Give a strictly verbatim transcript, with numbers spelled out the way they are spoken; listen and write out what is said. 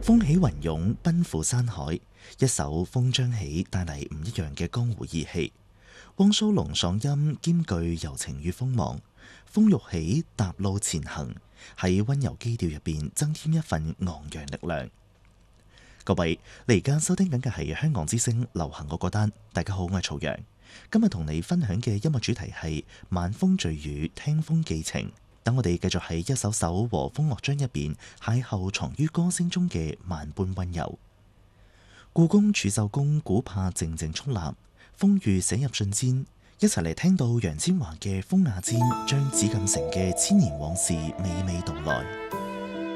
風起雲湧，奔赴山海。一首風將起，帶嚟唔一樣嘅江湖義氣。汪蘇泷爽音兼具柔情與鋒芒，風欲起，踏路前行，喺溫柔基調入邊增添一份昂揚力量。各位，你而家收聽緊嘅係香港之聲流行歌歌單。大家好，我係曹陽，今日同你分享嘅音樂主題係晚風醉雨，聽風寄情。等我哋繼續喺一首首和風樂章入邊邂逅藏於歌聲中嘅萬般溫柔。故宮儲奏宮古柏靜靜矗立，風雨寫入信笺，一齊嚟聽到楊千嬅嘅風雅箋，將紫禁城嘅千年往事娓娓道來。